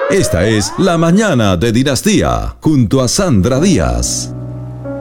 Esta es La Mañana de Dinastía, junto a Sandra Díaz.